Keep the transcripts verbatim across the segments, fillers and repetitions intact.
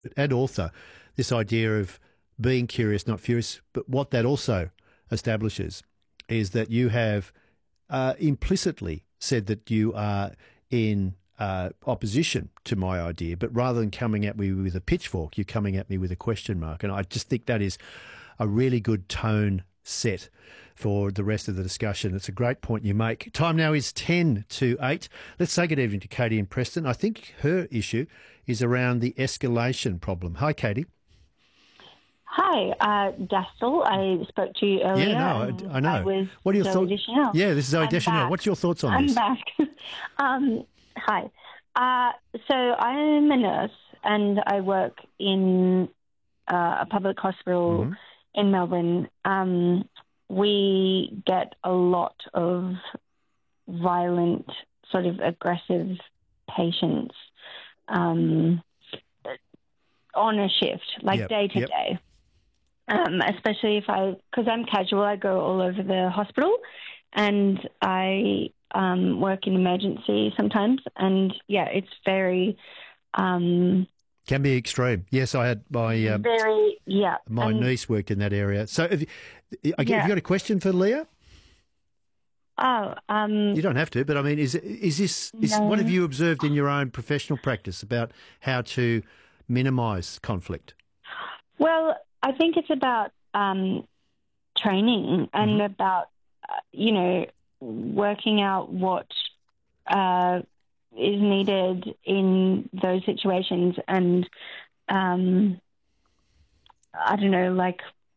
and also this idea of being curious, not furious. But what that also establishes is that you have uh, implicitly said that you are in uh, opposition to my idea, but rather than coming at me with a pitchfork, you're coming at me with a question mark. And I just think that is a really good tone set for the rest of the discussion. It's a great point you make. Time now is ten to eight. Let's say good evening to Katie in Preston. I think her issue is around the escalation problem. Hi, Katie. Hi, uh, Dastel. I spoke to you earlier. Yeah, no, I, I know. I was what are your Zoe thoughts? Deschanel. Yeah, this is Zoe I'm Deschanel. back. What's your thoughts on I'm this? back. um, hi. Uh, so I'm a nurse and I work in uh, a public hospital Mm-hmm. in Melbourne. Um, we get a lot of violent, sort of aggressive patients um, on a shift, like Yep, day to yep. day. Um, especially if I, because I'm casual, I go all over the hospital and I um, work in emergency sometimes. And yeah, it's very, um, Can be extreme. Yes, I had my um, very, yeah. my and, niece worked in that area. So, have you, I guess, Yeah. have you got a question for Leah? Oh, um, You don't have to, but I mean, is is this is No. what have you observed in your own professional practice about how to minimise conflict? well, I think it's about um, training and Mm-hmm. about, uh, you know, working out what uh, is needed in those situations. And um, I don't know, like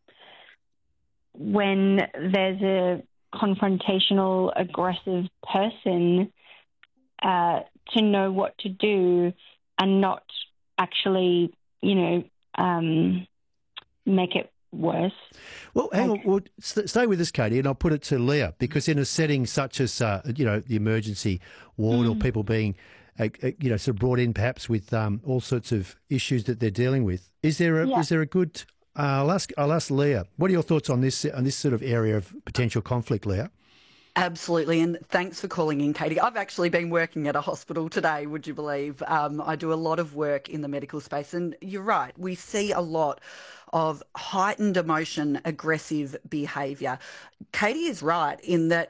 when there's a confrontational, aggressive person, uh, to know what to do and not actually, you know, um, make it worse. Well, hang Like- on. Well, st- stay with us, Katie, and I'll put it to Leah, because in a setting such as, uh, you know, the emergency ward Mm. or people being, uh, uh, you know, sort of brought in perhaps with um, all sorts of issues that they're dealing with, is there a, Yeah. is there a good, uh, I'll ask, I'll ask Leah, what are your thoughts on this, on this sort of area of potential conflict, Leah? Absolutely, and thanks for calling in, Katie. I've actually been working at a hospital today, would you believe? Um, I do a lot of work in the medical space, and you're right, we see a lot of heightened emotion, aggressive behaviour. Katie is right in that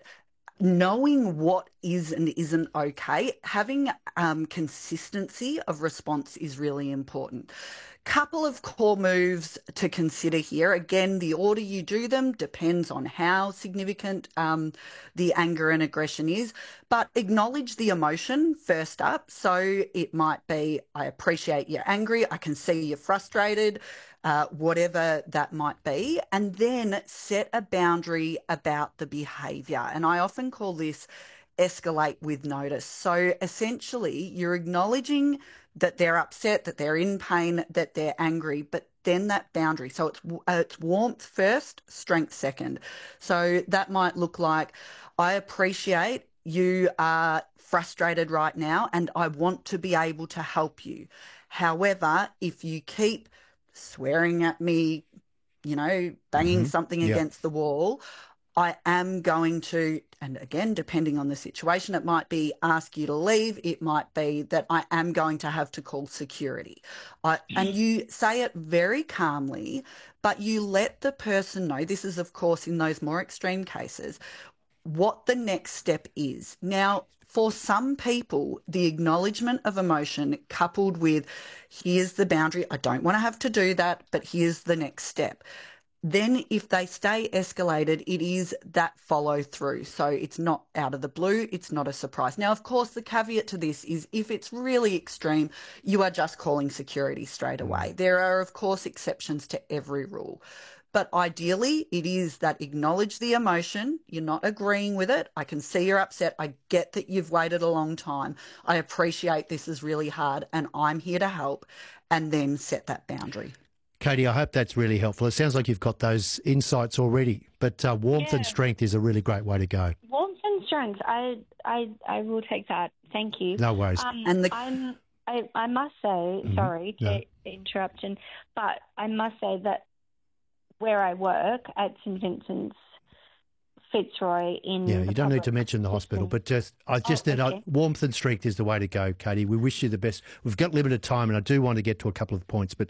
knowing what is and isn't okay, having um, consistency of response is really important. Couple of core moves to consider here. Again, the order you do them depends on how significant um, the anger and aggression is, but acknowledge the emotion first up. So it might be, I appreciate you're angry, I can see you're frustrated, uh, whatever that might be, and then set a boundary about the behaviour. And I often call this escalate with notice. So essentially, you're acknowledging that they're upset, that they're in pain, that they're angry, but then that boundary. So it's uh, it's warmth first, strength second. So that might look like, I appreciate you are frustrated right now and I want to be able to help you. However, if you keep swearing at me, you know, banging Mm-hmm. something Yep. against the wall, I am going to, and again, depending on the situation, it might be ask you to leave. It might be that I am going to have to call security. I, and you say it very calmly, but you let the person know, this is, of course, in those more extreme cases, what the next step is. Now, for some people, the acknowledgement of emotion coupled with, here's the boundary, I don't want to have to do that, but here's the next step. Then if they stay escalated, it is that follow through. So it's not out of the blue. It's not a surprise. Now, of course, the caveat to this is if it's really extreme, you are just calling security straight away. There are, of course, exceptions to every rule. But ideally, it is that acknowledge the emotion. You're not agreeing with it. I can see you're upset. I get that you've waited a long time. I appreciate this is really hard and I'm here to help. And then set that boundary. Katie, I hope that's really helpful. It sounds like you've got those insights already, but uh, warmth Yeah. and strength is a really great way to go. Warmth and strength. I, I, I will take that. Thank you. No worries. Um, And the- I'm, I, I must say, sorry to No. interrupt, and- but I must say that where I work at St Vincent's Fitzroy in Yeah, the you don't need to public mention the hospital, system- but just I just Oh, said uh, okay. warmth and strength is the way to go, Katie. We wish you the best. We've got limited time, and I do want to get to a couple of points, but